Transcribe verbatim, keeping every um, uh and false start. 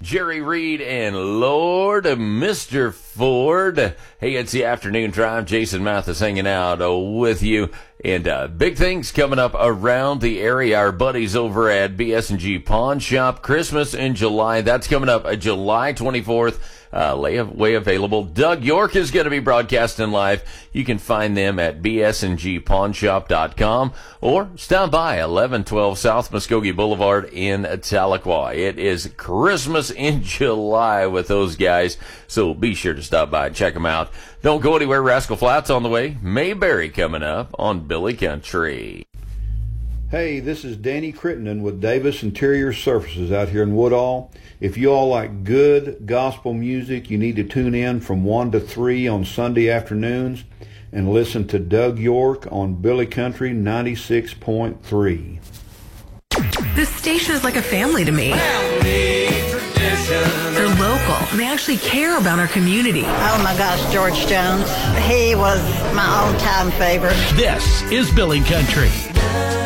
Jerry Reed, and Lord, Mister Ford. Hey, it's the afternoon drive. Jason Mathis hanging out uh, with you. And uh, big things coming up around the area. Our buddies over at B S and G Pawn Shop. Christmas in July. That's coming up uh, July twenty-fourth. Uh, way available. Doug York is going to be broadcasting live. You can find them at b s and g pawn shop dot com or stop by eleven twelve South Muskogee Boulevard in Tahlequah. It is Christmas in July with those guys, so be sure to stop by and check them out. Don't go anywhere. Rascal Flatts on the way. Mayberry coming up on Billy Country. Hey, this is Danny Crittenden with Davis Interior Surfaces out here in Woodall. If you all like good gospel music, you need to tune in from one to three on Sunday afternoons and listen to Doug York on Billy Country ninety-six point three. This station is like a family to me. Family tradition. They're local, and they actually care about our community. Oh my gosh, George Jones. He was my all-time favorite. This is Billy Country.